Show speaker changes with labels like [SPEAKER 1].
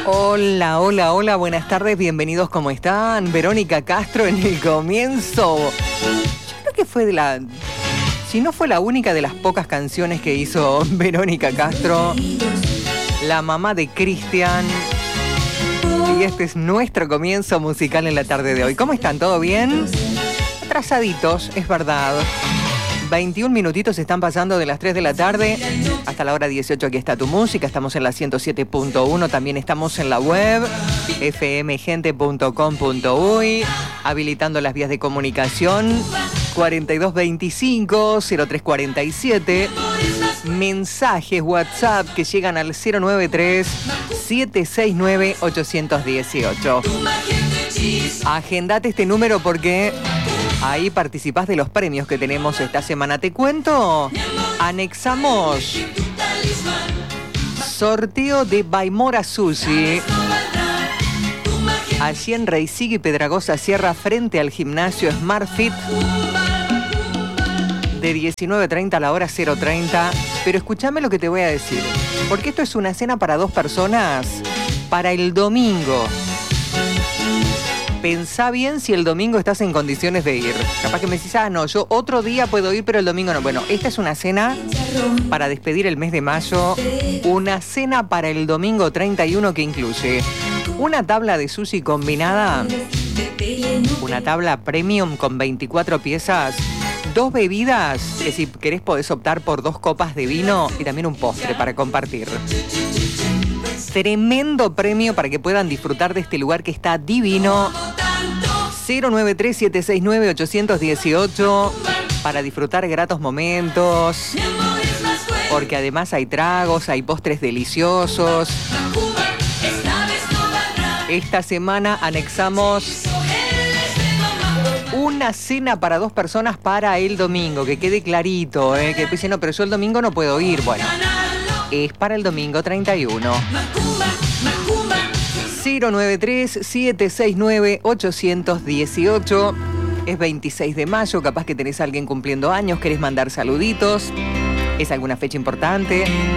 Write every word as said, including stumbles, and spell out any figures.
[SPEAKER 1] Hola, hola, hola, buenas tardes, bienvenidos, ¿cómo están? Verónica Castro en el comienzo. Yo creo que fue de la... Si no fue la única de las pocas canciones que hizo Verónica Castro, la mamá de Cristian. Y este es nuestro comienzo musical en la tarde de hoy. ¿Cómo están? ¿Todo bien? Atrasaditos, es verdad. veintiún minutitos están pasando de las tres de la tarde hasta la hora dieciocho. Aquí está tu música. Estamos en la ciento siete punto uno. También estamos en la web f m gente punto com punto u y habilitando las vías de comunicación cuarenta y dos veinticinco cero tres cuarenta y siete. Mensajes WhatsApp que llegan al cero nueve tres siete seis nueve ocho uno ocho. Agendate este número porque ahí participás de los premios que tenemos esta semana. Te cuento, anexamos sorteo de Baimora Sushi. Allí en Reisig y Pedragosa Sierra, frente al gimnasio Smart Fit, de diecinueve treinta a la hora cero treinta. Pero escúchame lo que te voy a decir, porque esto es una cena para dos personas para el domingo. Pensá bien si el domingo estás en condiciones de ir. Capaz que me decís, ah, no, yo otro día puedo ir, pero el domingo no. Bueno, esta es una cena para despedir el mes de mayo. Una cena para el domingo treinta y uno que incluye una tabla de sushi combinada, una tabla premium con veinticuatro piezas, dos bebidas, que si querés podés optar por dos copas de vino y también un postre para compartir. Tremendo premio para que puedan disfrutar de este lugar que está divino. cero nueve tres siete seis nueve ocho uno ocho para disfrutar gratos momentos. Porque además hay tragos, hay postres deliciosos. Esta semana anexamos una cena para dos personas para el domingo. Que quede clarito, ¿eh? Que dicen, no, pero yo el domingo no puedo ir. Bueno, es para el domingo treinta y uno. cero nueve tres siete seis nueve ocho uno ocho. Es veintiséis de mayo, capaz que tenés a alguien cumpliendo años, querés mandar saluditos. ¿Es alguna fecha importante?